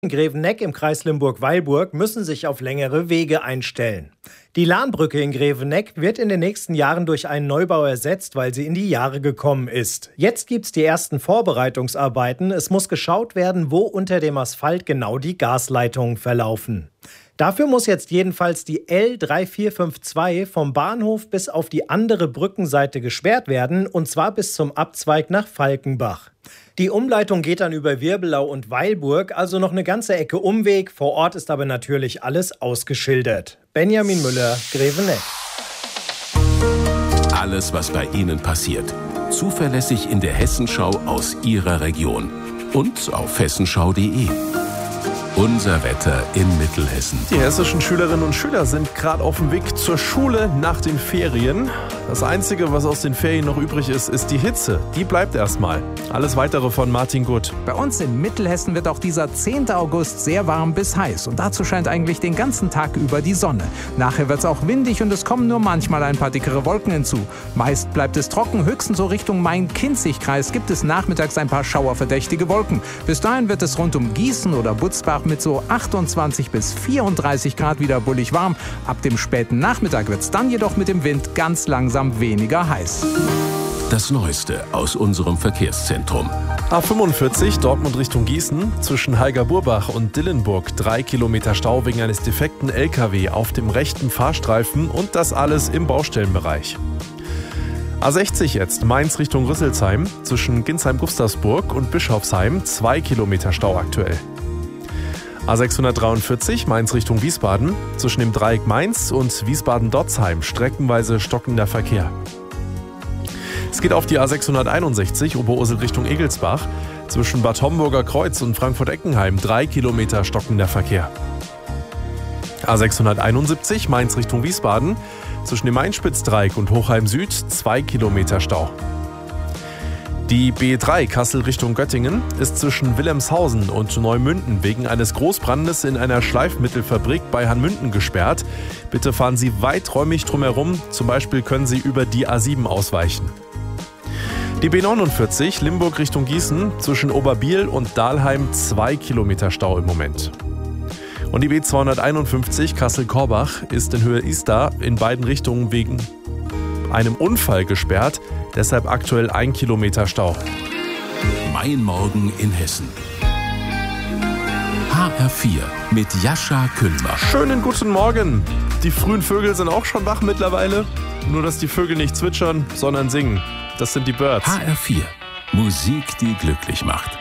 In Grevenegg im Kreis Limburg-Weilburg müssen sich auf längere Wege einstellen. Die Lahnbrücke in Grevenegg wird in den nächsten Jahren durch einen Neubau ersetzt, weil sie in die Jahre gekommen ist. Jetzt gibt's die ersten Vorbereitungsarbeiten. Es muss geschaut werden, wo unter dem Asphalt genau die Gasleitungen verlaufen. Dafür muss jetzt jedenfalls die L3452 vom Bahnhof bis auf die andere Brückenseite gesperrt werden, und zwar bis zum Abzweig nach Falkenbach. Die Umleitung geht dann über Wirbelau und Weilburg, also noch eine ganze Ecke Umweg. Vor Ort ist aber natürlich alles ausgeschildert. Benjamin Müller, Grevenegg. Alles, was bei Ihnen passiert. Zuverlässig in der Hessenschau aus Ihrer Region. Und auf hessenschau.de. Unser Wetter in Mittelhessen. Die hessischen Schülerinnen und Schüler sind gerade auf dem Weg zur Schule nach den Ferien. Das Einzige, was aus den Ferien noch übrig ist, ist die Hitze. Die bleibt erstmal. Alles Weitere von Martin Gutt. Bei uns in Mittelhessen wird auch dieser 10. August sehr warm bis heiß. Und dazu scheint eigentlich den ganzen Tag über die Sonne. Nachher wird es auch windig und es kommen nur manchmal ein paar dickere Wolken hinzu. Meist bleibt es trocken. Höchstens so Richtung Main-Kinzig-Kreis gibt es nachmittags ein paar schauerverdächtige Wolken. Bis dahin wird es rund um Gießen oder Butzbach mit so 28 bis 34 Grad wieder bullig warm. Ab dem späten Nachmittag wird es dann jedoch mit dem Wind ganz langsam weniger heiß. Das Neueste aus unserem Verkehrszentrum. A45 Dortmund Richtung Gießen, zwischen Heiger-Burbach und Dillenburg 3 Kilometer Stau wegen eines defekten LKW auf dem rechten Fahrstreifen, und das alles im Baustellenbereich. A60 jetzt, Mainz Richtung Rüsselsheim, zwischen Ginsheim-Gustavsburg und Bischofsheim 2 Kilometer Stau aktuell. A643 Mainz Richtung Wiesbaden, zwischen dem Dreieck Mainz und Wiesbaden-Dotzheim streckenweise stockender Verkehr. Es geht auf die A661 Oberursel Richtung Egelsbach, zwischen Bad Homburger Kreuz und Frankfurt-Eckenheim 3 Kilometer stockender Verkehr. A671 Mainz Richtung Wiesbaden, zwischen dem Mainspitzdreieck und Hochheim Süd 2 Kilometer Stau. Die B3 Kassel Richtung Göttingen ist zwischen Wilhelmshausen und Neumünden wegen eines Großbrandes in einer Schleifmittelfabrik bei Hanmünden gesperrt. Bitte fahren Sie weiträumig drumherum, zum Beispiel können Sie über die A7 ausweichen. Die B49 Limburg Richtung Gießen, zwischen Oberbiel und Dahlheim 2 Kilometer Stau im Moment. Und die B251 Kassel-Korbach ist in Höhe Istar in beiden Richtungen wegen einem Unfall gesperrt, deshalb aktuell 1 Kilometer Stau. Mein Morgen in Hessen. HR4 mit Jascha Kühlbach. Schönen guten Morgen. Die frühen Vögel sind auch schon wach mittlerweile. Nur, dass die Vögel nicht zwitschern, sondern singen. Das sind die Birds. HR4. Musik, die glücklich macht.